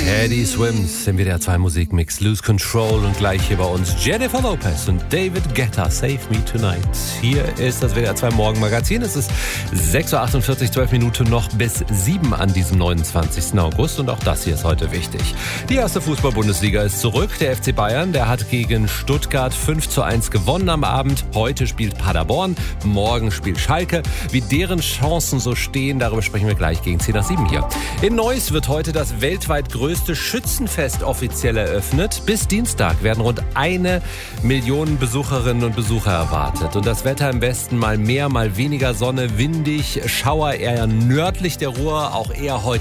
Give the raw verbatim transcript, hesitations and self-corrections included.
Teddy Swims im W D R zwei Musikmix, Lose Control, und gleich hier bei uns Jennifer Lopez und David Guetta, Save Me Tonight. Hier ist das W D R zwei Morgenmagazin. Es ist sechs Uhr achtundvierzig, zwölf Minuten noch bis sieben an diesem neunundzwanzigsten August, und auch das hier ist heute wichtig. Die erste Fußball-Bundesliga ist zurück. Der F C Bayern, der hat gegen Stuttgart fünf zu eins gewonnen am Abend. Heute spielt Paderborn, morgen spielt Schalke. Wie deren Chancen so stehen, darüber sprechen wir gleich gegen zehn nach sieben hier. In Neuss wird heute das weltweit größte Schützenfest offiziell eröffnet. Bis Dienstag werden rund eine Million Besucherinnen und Besucher erwartet. Und das Wetter im Westen mal mehr, mal weniger Sonne, windig, Schauer eher nördlich der Ruhr, auch eher heute